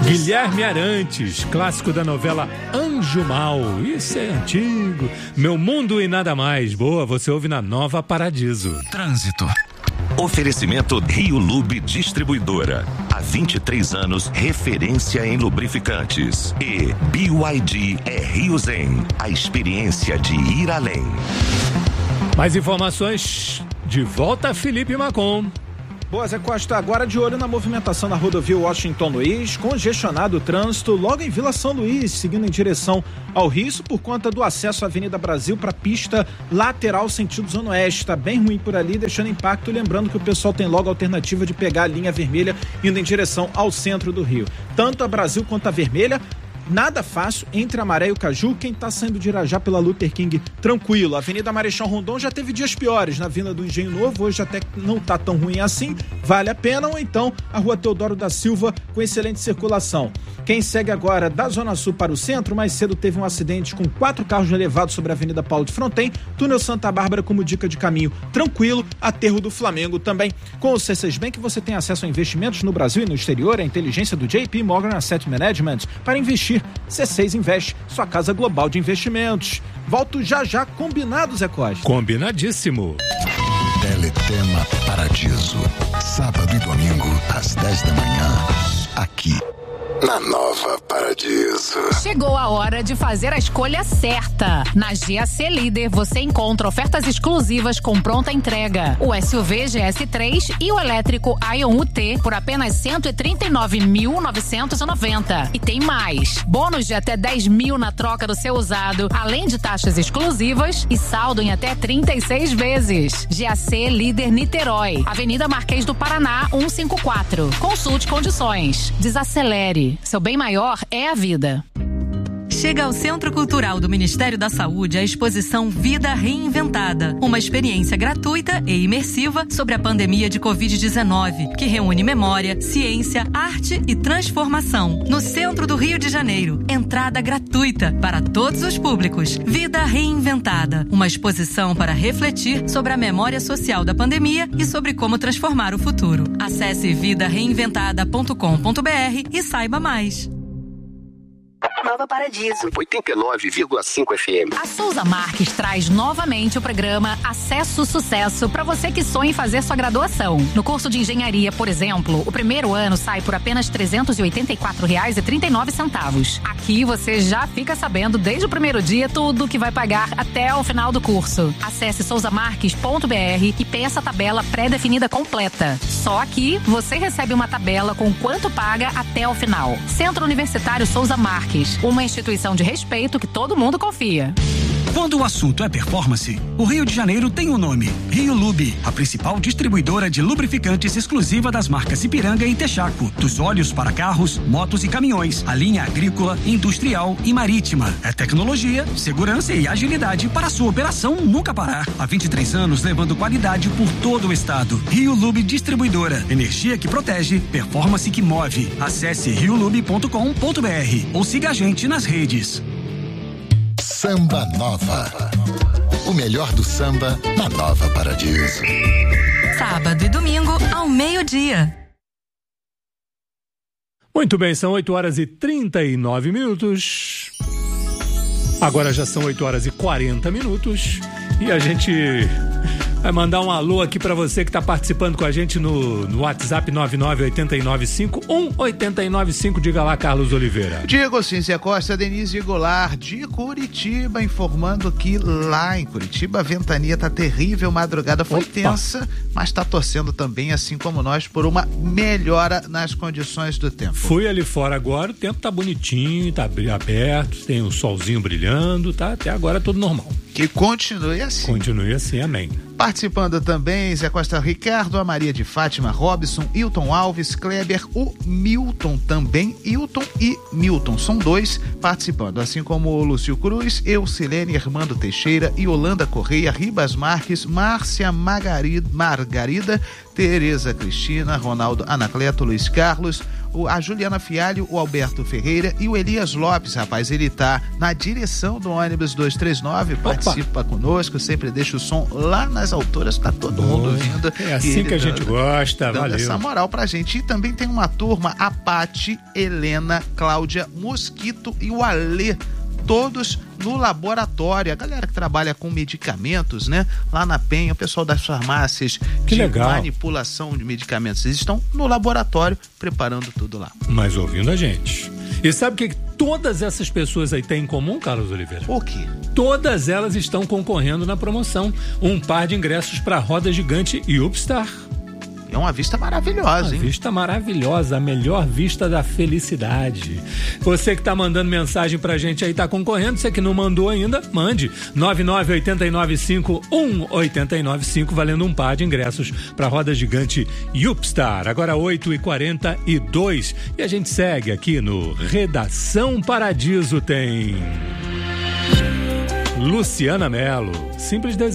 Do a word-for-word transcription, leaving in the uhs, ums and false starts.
Guilherme Arantes, clássico da novela Anjo Mal. Isso é antigo. Meu Mundo e Nada Mais. Boa, você ouve na Nova Paradiso. Trânsito. Oferecimento Rio Lube Distribuidora. Há vinte e três anos, referência em lubrificantes. E B Y D é Rio Zen. A experiência de ir além. Mais informações de volta, Felipe Macon. Boa, Zé Costa, agora de olho na movimentação na rodovia Washington Luiz, congestionado o trânsito logo em Vila São Luís, seguindo em direção ao Rio, isso por conta do acesso à Avenida Brasil para a pista lateral sentido Zona Oeste. Está bem ruim por ali, deixando impacto, lembrando que o pessoal tem logo a alternativa de pegar a linha vermelha indo em direção ao centro do Rio. Tanto a Brasil quanto a vermelha, nada fácil entre a Maré e o Caju. Quem está saindo de Irajá pela Luther King, tranquilo. A Avenida Marechal Rondon já teve dias piores na Vila do Engenho Novo, hoje até não está tão ruim assim, vale a pena. Ou então a Rua Teodoro da Silva com excelente circulação. Quem segue agora da Zona Sul para o centro, mais cedo teve um acidente com quatro carros levados sobre a Avenida Paulo de Fronten, túnel Santa Bárbara como dica de caminho tranquilo, aterro do Flamengo também. Com o C seis Bank você tem acesso a investimentos no Brasil e no exterior, a inteligência do J P Morgan Asset Management para investir. C seis Invest, sua casa global de investimentos. Volto já já, combinado, Zé Costa? Combinadíssimo. Teletema Paradiso, sábado e domingo às dez da manhã, aqui na Nova Paradiso. Chegou a hora de fazer a escolha certa. Na G A C Líder você encontra ofertas exclusivas com pronta entrega. O S U V G S três e o elétrico Ion U T por apenas cento e trinta e nove mil novecentos e noventa. E tem mais. Bônus de até dez mil na troca do seu usado, além de taxas exclusivas e saldo em até trinta e seis vezes. G A C Líder Niterói, Avenida Marquês do Paraná, cento e cinquenta e quatro. Consulte condições. Desacelere. Seu bem maior é a vida. Chega ao Centro Cultural do Ministério da Saúde a exposição Vida Reinventada, uma experiência gratuita e imersiva sobre a pandemia de covid dezenove, que reúne memória, ciência, arte e transformação. No centro do Rio de Janeiro, entrada gratuita para todos os públicos. Vida Reinventada, uma exposição para refletir sobre a memória social da pandemia e sobre como transformar o futuro. Acesse vida reinventada ponto com ponto b r e saiba mais. Nova Paradiso. oitenta e nove vírgula cinco F M. A Souza Marques traz novamente o programa Acesso Sucesso para você que sonha em fazer sua graduação. No curso de engenharia, por exemplo, o primeiro ano sai por apenas trezentos e oitenta e quatro reais e trinta e nove centavos. Aqui você já fica sabendo desde o primeiro dia tudo que vai pagar até o final do curso. Acesse souza marques ponto b r e peça a tabela pré-definida completa. Só aqui você recebe uma tabela com quanto paga até o final. Centro Universitário Souza Marques, uma instituição de respeito que todo mundo confia. Quando o assunto é performance, o Rio de Janeiro tem um nome: Rio Lube, a principal distribuidora de lubrificantes exclusiva das marcas Ipiranga e Texaco. Dos óleos para carros, motos e caminhões, a linha agrícola, industrial e marítima. É tecnologia, segurança e agilidade para a sua operação nunca parar. Há vinte e três anos levando qualidade por todo o estado. Rio Lube Distribuidora, energia que protege, performance que move. Acesse rio lube ponto com ponto b r ou siga a gente nas redes. Samba Nova. O melhor do samba na Nova Paradiso. Sábado e domingo ao meio-dia. Muito bem, são oito horas e trinta e nove minutos. Agora já são oito horas e quarenta minutos. E a gente vai mandar um alô aqui pra você que tá participando com a gente no, no WhatsApp nove nove oito nove cinco um oito nove cinco. Diga lá, Carlos Oliveira. Diego Cíntia Costa, Denise Goulart de Curitiba, informando que lá em Curitiba a ventania tá terrível, madrugada foi Opa. tensa, mas tá torcendo também, assim como nós, por uma melhora nas condições do tempo. Fui ali fora agora, o tempo tá bonitinho, tá aberto, tem um solzinho brilhando, tá até agora tudo normal. Que continue assim. Continue assim, amém. Participando também, Zé Costa Ricardo, a Maria de Fátima, Robson, Hilton Alves, Kleber, o Milton também, Hilton e Milton, são dois participando, assim como o Lúcio Cruz, Eucilene, Armando Teixeira, Yolanda Correia, Ribas Marques, Márcia Margarida, Margarida Tereza Cristina, Ronaldo Anacleto, Luiz Carlos, o, a Juliana Fialho, o Alberto Ferreira e o Elias Lopes, rapaz, ele tá na direção do ônibus duzentos e trinta e nove, participa Opa. conosco, sempre deixa o som lá nas alturas, tá todo Boa. mundo ouvindo. É assim que a gente dando, gosta, dando valeu. essa moral pra gente. E também tem uma turma, a Pati, Helena, Cláudia, Mosquito e o Alê, todos no laboratório. A galera que trabalha com medicamentos, né? Lá na Penha, o pessoal das farmácias que de legal. manipulação de medicamentos, eles estão no laboratório preparando tudo lá. Mas ouvindo a gente. E sabe o que todas essas pessoas aí têm em comum, Carlos Oliveira? O quê? Todas elas estão concorrendo na promoção. Um par de ingressos para a roda gigante Upstar. É uma vista maravilhosa, uma hein? Vista maravilhosa, a melhor vista da felicidade. Você que tá mandando mensagem pra gente aí, tá concorrendo. Você que não mandou ainda, mande. nove nove oito nove cinco um oito nove cinco, valendo um par de ingressos pra roda gigante Upstar. Agora oito e quarenta e dois. E a gente segue aqui no Redação Paradiso. Tem Luciana Mello. Simples desenho.